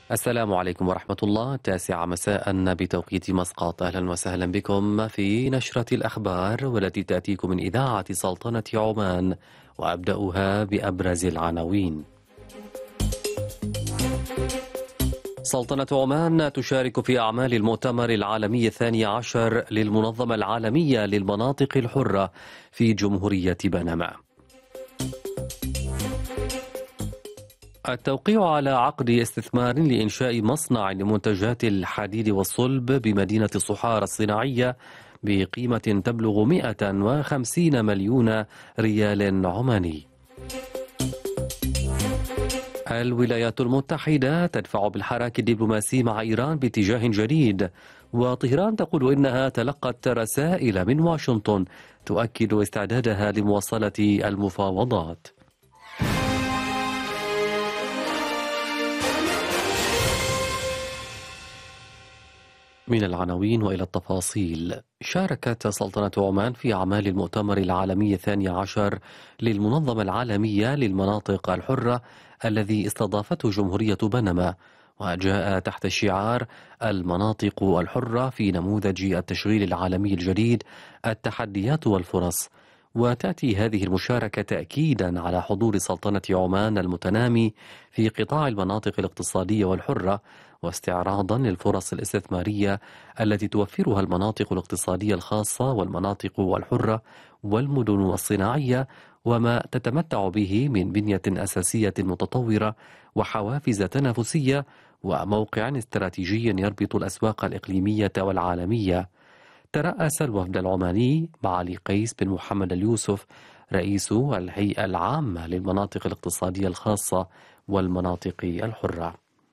السلام عليكم ورحمة الله. 9 مساء بتوقيت مسقط. أهلا وسهلا بكم في نشرة الأخبار والتي تأتيكم من إذاعة سلطنة عمان، وأبدأها بأبرز العناوين. سلطنة عمان تشارك في أعمال المؤتمر العالمي 12 للمنظمة العالمية للمناطق الحرة في جمهورية بنما. التوقيع على عقد استثمار لإنشاء مصنع لمنتجات الحديد والصلب بمدينة الصحارى الصناعية بقيمة تبلغ 150 مليون ريال عماني. الولايات المتحدة تدفع بالحراك الدبلوماسي مع إيران باتجاه جديد، وطهران تقول إنها تلقت رسائل من واشنطن تؤكد استعدادها لمواصلة المفاوضات. من العناوين وإلى التفاصيل. شاركت سلطنة عمان في أعمال المؤتمر العالمي 12 للمنظمة العالمية للمناطق الحرة الذي استضافته جمهورية بنما، وجاء تحت شعار المناطق الحرة في نموذج التشغيل العالمي الجديد، التحديات والفرص. وتأتي هذه المشاركة تأكيدا على حضور سلطنة عمان المتنامي في قطاع المناطق الاقتصادية والحرة، واستعراضا للفرص الاستثمارية التي توفرها المناطق الاقتصادية الخاصة والمناطق الحرة والمدن الصناعية، وما تتمتع به من بنية أساسية متطورة وحوافز تنافسية وموقع استراتيجي يربط الأسواق الإقليمية والعالمية. ترأس الوفد العماني معالي قيس بن محمد اليوسف رئيس الهيئة العامة للمناطق الاقتصادية الخاصة والمناطق الحرة.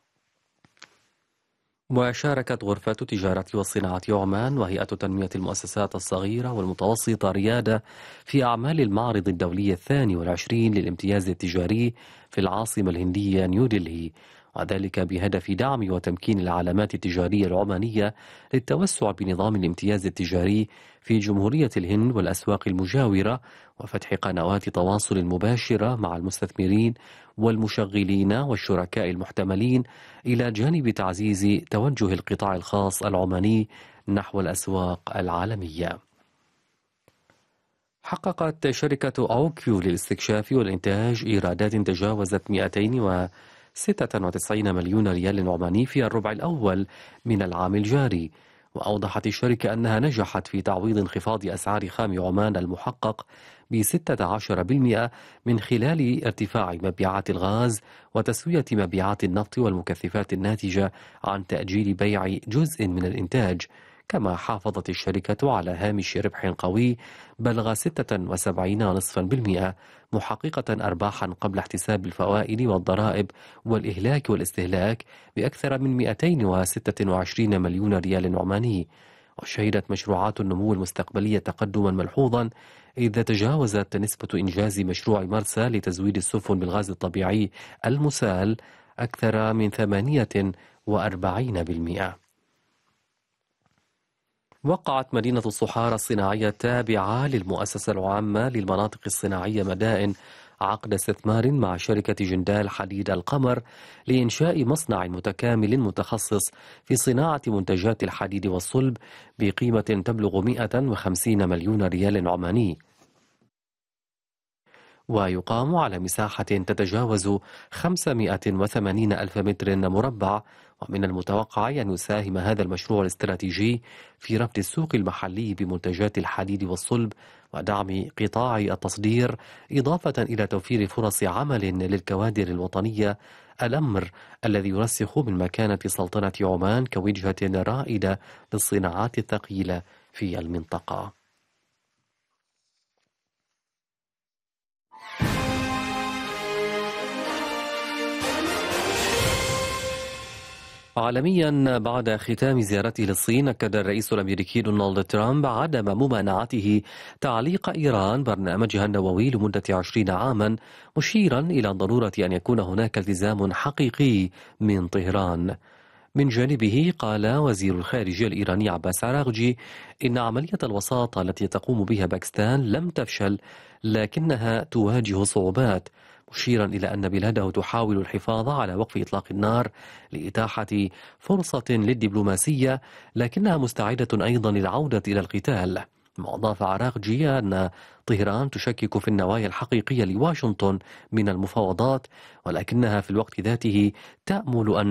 وشاركت غرفة تجارة والصناعة عمان وهيئة تنمية المؤسسات الصغيرة والمتوسطة ريادة في أعمال المعرض الدولي 22 للامتياز التجاري في العاصمة الهندية نيودلهي، وذلك بهدف دعم وتمكين العلامات التجارية العمانية للتوسع بنظام الامتياز التجاري في جمهورية الهند والأسواق المجاورة، وفتح قنوات تواصل مباشرة مع المستثمرين والمشغلين والشركاء المحتملين، إلى جانب تعزيز توجه القطاع الخاص العماني نحو الأسواق العالمية. حققت شركة أوكيو للاستكشاف والإنتاج إيرادات تجاوزت 296 مليون ريال عماني في الربع الأول من العام الجاري، وأوضحت الشركة أنها نجحت في تعويض انخفاض أسعار خام عمان المحقق ب16% من خلال ارتفاع مبيعات الغاز وتسوية مبيعات النفط والمكثفات الناتجة عن تأجيل بيع جزء من الإنتاج. كما حافظت الشركة على هامش ربح قوي بلغ 76.5%، محققة أرباحا قبل احتساب الفوائد والضرائب والإهلاك والاستهلاك بأكثر من 226 مليون ريال عماني. وشهدت مشروعات النمو المستقبلية تقدما ملحوظا، إذا تجاوزت نسبة إنجاز مشروع مرسى لتزويد السفن بالغاز الطبيعي المسال أكثر من 48%. وقعت مدينة الصحارى الصناعية التابعة للمؤسسة العامة للمناطق الصناعية مدائن عقد استثمار مع شركة جندال حديد القمر لإنشاء مصنع متكامل متخصص في صناعة منتجات الحديد والصلب بقيمة تبلغ 150 مليون ريال عماني، ويقام على مساحة تتجاوز 580 ألف متر مربع. ومن المتوقع أن يساهم هذا المشروع الاستراتيجي في ربط السوق المحلي بمنتجات الحديد والصلب ودعم قطاع التصدير، إضافة إلى توفير فرص عمل للكوادر الوطنية، الأمر الذي يرسخ من مكانة سلطنة عمان كوجهة رائدة للصناعات الثقيلة في المنطقة. عالميا، بعد ختام زيارته للصين، أكد الرئيس الأمريكي دونالد ترامب عدم ممانعته تعليق إيران برنامجها النووي لمدة 20 عاما، مشيرا إلى ضرورة أن يكون هناك التزام حقيقي من طهران. من جانبه قال وزير الخارجية الإيراني عباس عراغجي إن عملية الوساطة التي تقوم بها باكستان لم تفشل، لكنها تواجه صعوبات، مشيرا إلى أن بلاده تحاول الحفاظ على وقف إطلاق النار لإتاحة فرصة للدبلوماسية، لكنها مستعدة أيضا للعودة إلى القتال. وأضاف عراقجي أن طهران تشكك في النوايا الحقيقية لواشنطن من المفاوضات، ولكنها في الوقت ذاته تأمل أن